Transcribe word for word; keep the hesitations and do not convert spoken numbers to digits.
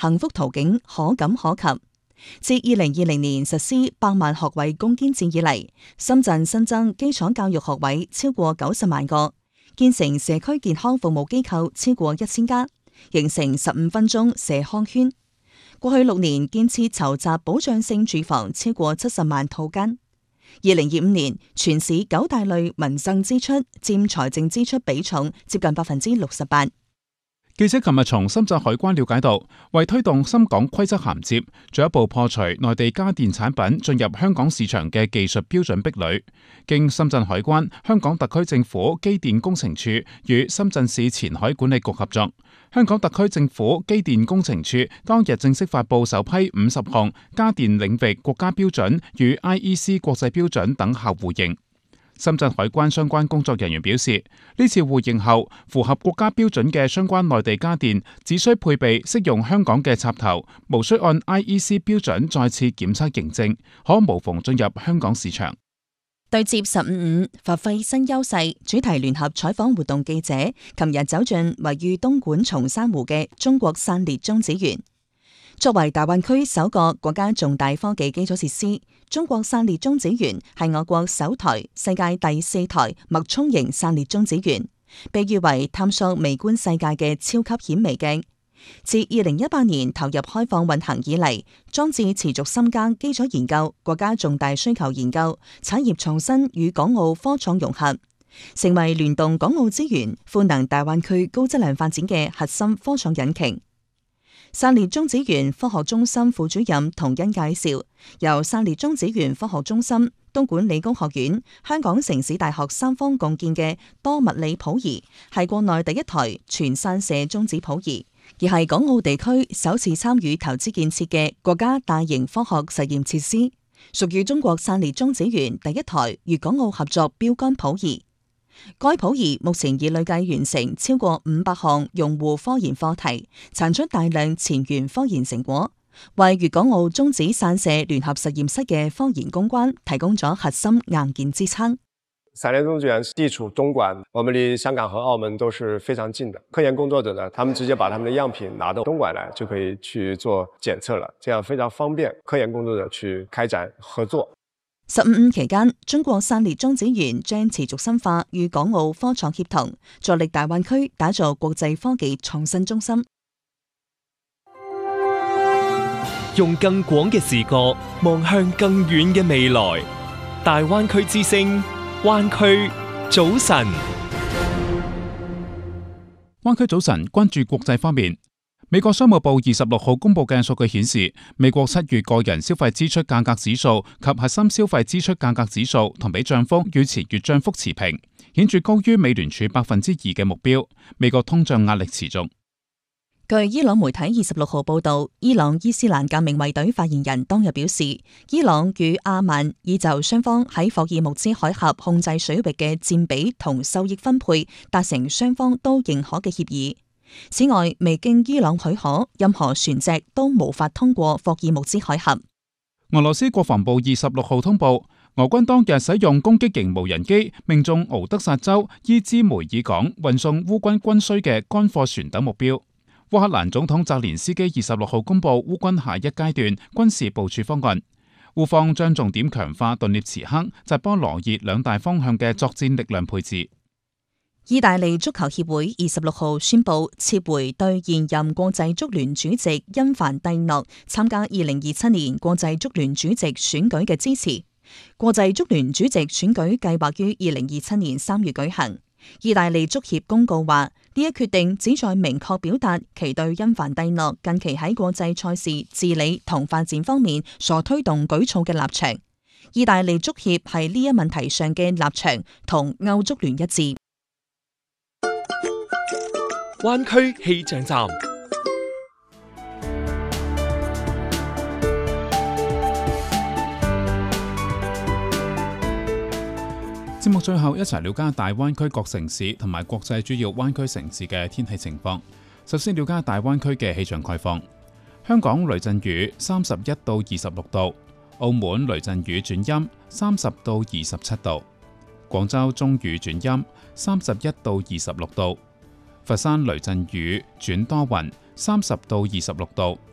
幸福途徑可感可及。自二零二零年實施百萬學位攻堅戰以嚟，深圳新增基礎教育學位超過九十萬個，建成社區健康服務機構超過一千家，形成十五分鐘社康圈。過去六年建設籌集保障性住房超過七十萬套間。二零二五年全市九大類民生支出佔財政支出比重接近百分之六十八。 記者琴日從深圳海關了解到，為推動深港規則銜接，進一步破除內地家電產品進入香港市場嘅技術標準壁壘，經深圳海關、香港特區政府機電工程處與深圳市前海管理局合作，香港特區政府機電工程處當日正式發布首批五十項家電領域國家標準與 I E C 國際標準等客戶認。深圳海關相關工作人員表示，呢次互認後，符合國家標準嘅相關內地家電只需配備適用香港嘅插頭，無需按 I E C 標準再次檢測認證，可無縫進入香港市場。 對接十五五，發揮新優勢主題聯合採訪活動記者，琴日走進位於東莞松山湖嘅中國散裂中子源。作為大灣區首個國家重大科技基礎設施，中國散裂中子源係我國首台、世界第四台脈衝型散裂中子源，被譽為探索微觀世界嘅超級顯微鏡。自二零一八年投入開放運行以嚟，裝置持續深耕基礎研究、國家重大需求研究、產業創新與港澳科創融合，成為聯動港澳資源、賦能大灣區高質量發展嘅核心科創引擎。散裂中子源科學中心副主任童欣介紹，由散裂中子源科學中心、東莞理工學院、香港城市大學三方共建嘅多物理譜儀，係國內第一台全散射中子譜儀，而係港澳地區首次參與投資建設嘅國家大型科學實驗設施，屬於中國散裂中子源第一台粵港澳合作標杆譜儀。該譜儀目前已累計完成超過五百項用戶科研課題，產出大量前沿科研成果，為粵港澳中子散射聯合實驗室嘅科研攻關提供咗核心硬件支撐。 散裂中子源地處東莞，我們離香港和澳門都是非常近的。科研工作者呢，他們直接把他們的樣品拿到東莞來，就可以去做檢測了，這樣非常方便科研工作者去開展合作。 十五五期間，中國散裂中子源將持續深化與港澳科創協同，助力大灣區打造國際科技創新中心。 用更廣嘅視角望向更遠嘅未來，大灣區之聲，灣區早晨。 灣區早晨關注國際方面。美國商務部二十六號公布嘅數據顯示，美國七月個人消費支出價格指數及核心消費支出價格指數同比漲幅與前月漲幅持平，顯著高於美聯儲百分之二嘅目標。美國通脹壓力持續。 據伊朗媒體二十六號報道，伊朗伊斯蘭革命衛隊發言人當日表示，伊朗與阿曼已就雙方喺霍爾木茲海峽控制水域嘅佔比同收益分配達成雙方都認可嘅協議。此外，未經伊朗許可，任何船隻都無法通過霍爾木茲海峽。 俄羅斯國防部二十六號通報，俄軍當日使用攻擊型無人機命中敖德薩州伊茲梅爾港運送烏軍軍需嘅乾貨船等目標。烏克蘭總統澤連斯基二十六號公布烏軍下一階段軍事部署方案，烏方將重點強化頓涅茨克、扎波羅熱兩大方向嘅作戰力量配置。 意大利足球協會二十六號宣布撤回對現任國際足聯主席因凡蒂諾參加二零二七年國際足聯主席選舉嘅支持。國際足聯主席選舉計劃於二零二七年三月舉行。意大利足協公告話，呢一決定旨在明確表達其對因凡蒂諾近期喺國際賽事治理同發展方面所推動舉措嘅立場。意大利足協喺呢一問題上嘅立場同歐足聯一致。 灣區氣象站， 節目最後一齊了解大灣區各城市同埋國際主要灣區城市嘅天氣情況。首先了解大灣區嘅氣象概況。香港雷陣雨三十一到二十六度，澳門雷陣雨轉陰三十到二十七度，廣州中雨轉陰三十一到二十六度。佛山雷陣雨轉多雲，三十到二十六度；